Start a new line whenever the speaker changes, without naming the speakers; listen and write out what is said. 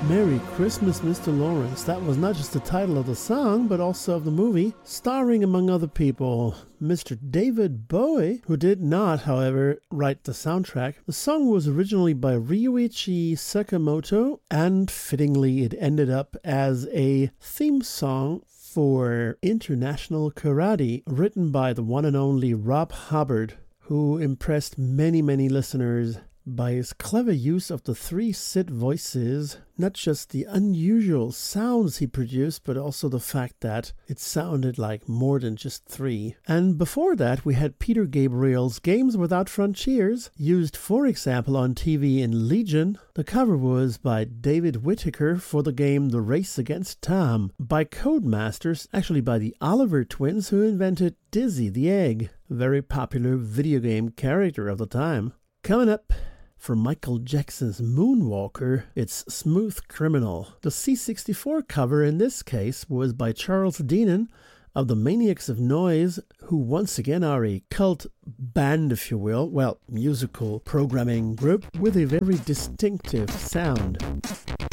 Merry Christmas, Mr. Lawrence. That was not just the title of the song, but also of the movie, starring, among other people, Mr. David Bowie, who did not, however, write the soundtrack. The song was originally by Ryuichi Sakamoto, and fittingly it ended up as a theme song for International Karate, written by the one and only Rob Hubbard, who impressed many, many listeners by his clever use of the three Sid voices, not just the unusual sounds he produced, but also the fact that it sounded like more than just three. And before that, we had Peter Gabriel's Games Without Frontiers, used, for example, on TV in Legion. The cover was by David Whittaker for the game The Race Against Time, by Codemasters, actually by the Oliver twins, who invented Dizzy the Egg, a very popular video game character of the time. Coming up, from Michael Jackson's Moonwalker, it's Smooth Criminal. The C64 cover in this case was by Charles Deanan of the Maniacs of Noise, who once again are a cult band, if you will, well, musical programming group with a very distinctive sound.